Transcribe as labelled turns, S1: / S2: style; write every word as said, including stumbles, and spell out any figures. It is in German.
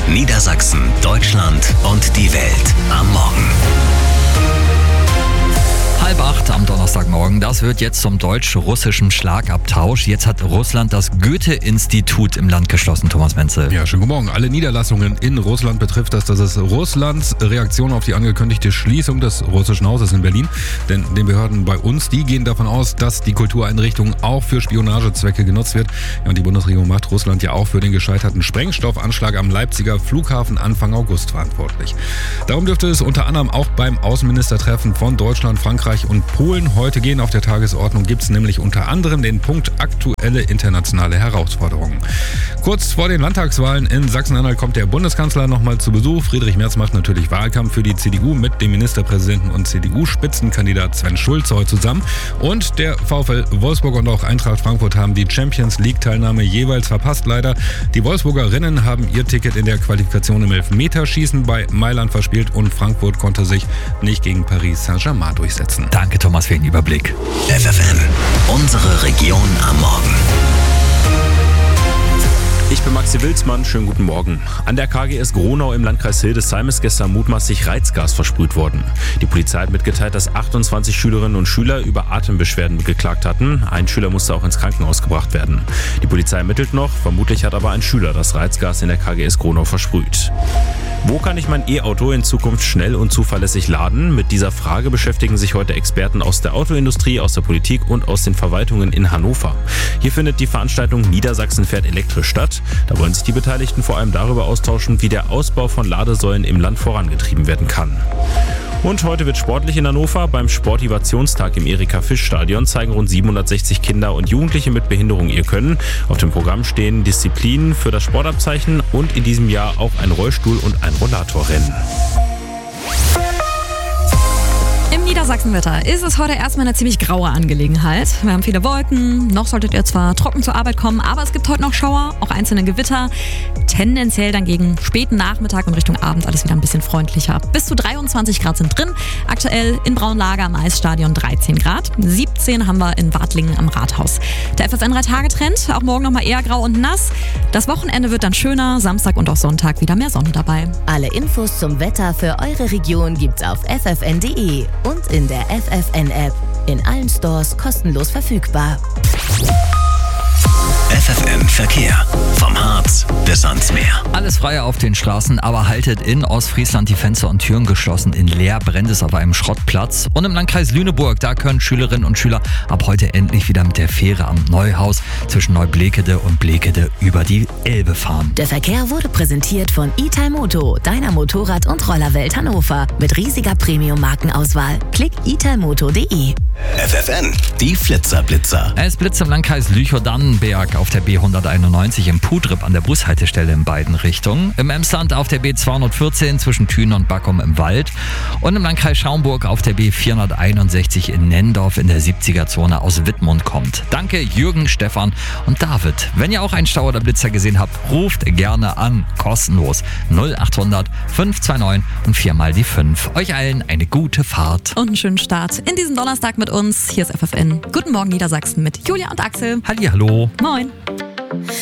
S1: Niedersachsen, Deutschland und die Welt am Morgen.
S2: Halb acht am Donnerstagmorgen. Das wird jetzt zum deutsch-russischen Schlagabtausch. Jetzt hat Russland das Goethe-Institut im Land geschlossen, Thomas Menzel.
S3: Ja, schönen guten Morgen. Alle Niederlassungen in Russland betrifft das. Das ist Russlands Reaktion auf die angekündigte Schließung des Russischen Hauses in Berlin. Denn den Behörden bei uns, die gehen davon aus, dass die Kultureinrichtung auch für Spionagezwecke genutzt wird. Ja, und die Bundesregierung macht Russland ja auch für den gescheiterten Sprengstoffanschlag am Leipziger Flughafen Anfang August verantwortlich. Darum dürfte es unter anderem auch beim Außenministertreffen von Deutschland, Frankreich und Polen heute gehen. Auf der Tagesordnung gibt es nämlich unter anderem den Punkt aktuelle internationale Herausforderungen. Kurz vor den Landtagswahlen in Sachsen-Anhalt kommt der Bundeskanzler nochmal zu Besuch. Friedrich Merz macht natürlich Wahlkampf für die C D U mit dem Ministerpräsidenten und C D U-Spitzenkandidat Sven Schulze heute zusammen. Und der VfL Wolfsburg und auch Eintracht Frankfurt haben die Champions-League-Teilnahme jeweils verpasst. Leider, die Wolfsburgerinnen haben ihr Ticket in der Qualifikation im Elfmeterschießen bei Mailand verspielt und Frankfurt konnte sich nicht gegen Paris Saint-Germain durchsetzen.
S2: Danke, Thomas, für den Überblick.
S1: F F N, unsere Region am Morgen.
S4: Ich bin Maxi Wilsmann, schönen guten Morgen. An der K G S Gronau im Landkreis Hildesheim ist gestern mutmaßlich Reizgas versprüht worden. Die Polizei hat mitgeteilt, dass achtundzwanzig Schülerinnen und Schüler über Atembeschwerden geklagt hatten. Ein Schüler musste auch ins Krankenhaus gebracht werden. Die Polizei ermittelt noch, vermutlich hat aber ein Schüler das Reizgas in der K G S Gronau versprüht. Wo kann ich mein E-Auto in Zukunft schnell und zuverlässig laden? Mit dieser Frage beschäftigen sich heute Experten aus der Autoindustrie, aus der Politik und aus den Verwaltungen in Hannover. Hier findet die Veranstaltung Niedersachsen fährt elektrisch statt. Da wollen sich die Beteiligten vor allem darüber austauschen, wie der Ausbau von Ladesäulen im Land vorangetrieben werden kann. Und heute wird sportlich in Hannover. Beim Sportivationstag im Erika-Fisch-Stadion zeigen rund siebenhundertsechzig Kinder und Jugendliche mit Behinderung ihr Können. Auf dem Programm stehen Disziplinen für das Sportabzeichen und in diesem Jahr auch ein Rollstuhl- und ein Rollatorrennen.
S5: Im Niedersachsenwetter ist es heute erstmal eine ziemlich graue Angelegenheit. Wir haben viele Wolken, noch solltet ihr zwar trocken zur Arbeit kommen, aber es gibt heute noch Schauer, auch einzelne Gewitter. Tendenziell dann gegen späten Nachmittag und Richtung Abend alles wieder ein bisschen freundlicher. Bis zu dreiundzwanzig Grad sind drin. Aktuell in Braunlager am Eisstadion dreizehn Grad. siebzehn haben wir in Wartlingen am Rathaus. Der F F N drei Tage Trend, auch morgen nochmal eher grau und nass. Das Wochenende wird dann schöner, Samstag und auch Sonntag wieder mehr Sonne dabei.
S6: Alle Infos zum Wetter für eure Region gibt's auf f f n punkt d e und in der F F N-App. In allen Stores kostenlos verfügbar.
S1: F F N Verkehr. Vom Harz bis ans Meer.
S2: Alles frei auf den Straßen, aber haltet in Ostfriesland die Fenster und Türen geschlossen. In Leer brennt es auf einem Schrottplatz. Und im Landkreis Lüneburg, da können Schülerinnen und Schüler ab heute endlich wieder mit der Fähre am Neuhaus zwischen Neublekede und Blekede über die Elbe fahren.
S6: Der Verkehr wurde präsentiert von Italmoto, deiner Motorrad- und Rollerwelt Hannover. Mit riesiger Premium-Markenauswahl. Klick italmoto punkt de.
S1: F F N, die Flitzerblitzer.
S2: Es blitzt im Landkreis Lüchow-Dannenberg auf der B hunderteinundneunzig im Pudrip an der Bushaltestelle in beiden Richtungen. Im Emsland auf der B zweihundertvierzehn zwischen Thünen und Backum im Wald. Und im Landkreis Schaumburg auf der B vierhunderteinundsechzig in Nendorf in der siebziger-Zone aus Wittmund kommt. Danke Jürgen, Stefan und David. Wenn ihr auch einen Stau oder Blitzer gesehen habt, ruft gerne an. Kostenlos. null achthundert fünf zwei neun und viermal die fünf. Euch allen eine gute Fahrt.
S5: Und einen schönen Start in diesen Donnerstag mit uns. Hier ist F F N. Guten Morgen Niedersachsen mit Julia und Axel.
S2: Hallihallo.
S5: Moin.